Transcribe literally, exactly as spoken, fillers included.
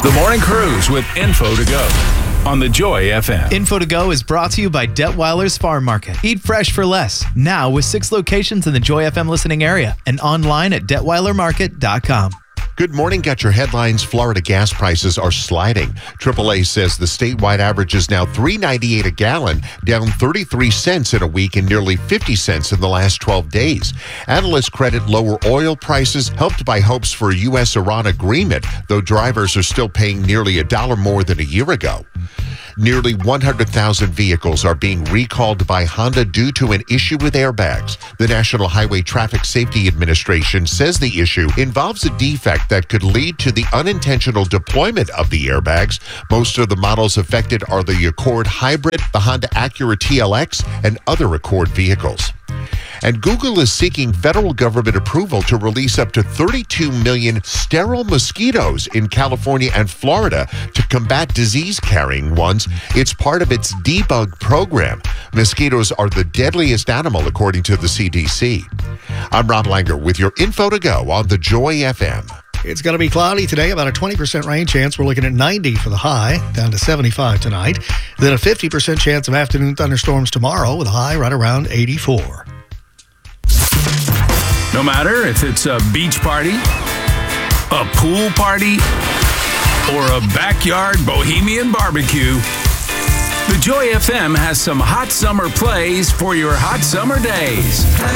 The Morning Cruise with Info to Go on the Joy F M. Info to Go is brought to you by Detweiler's Farm Market. Eat fresh for less. Now with six locations in the Joy F M listening area and online at detweiler market dot com. Good morning. Got your headlines. Florida gas prices are sliding. triple A says the statewide average is now three dollars and ninety-eight cents a gallon, down thirty-three cents in a week and nearly fifty cents in the last twelve days. Analysts credit lower oil prices, helped by hopes for a U S Iran agreement, though drivers are still paying nearly a dollar more than a year ago. Nearly one hundred thousand vehicles are being recalled by Honda due to an issue with airbags. The National Highway Traffic Safety Administration says the issue involves a defect that could lead to the unintentional deployment of the airbags. Most of the models affected are the Accord Hybrid, the Honda Acura T L X, and other Accord vehicles. And Google is seeking federal government approval to release up to thirty-two million sterile mosquitoes in California and Florida to combat disease-carrying ones. It's part of its debug program. Mosquitoes are the deadliest animal, according to the C D C. I'm Rob Langer with your Info to Go on the Joy F M. It's going to be cloudy today, about a twenty percent rain chance. We're looking at ninety for the high, down to seventy-five tonight. Then a fifty percent chance of afternoon thunderstorms tomorrow with a high right around eighty-four. No matter if it's a beach party, a pool party, or a backyard bohemian barbecue, the Joy F M has some hot summer plays for your hot summer days.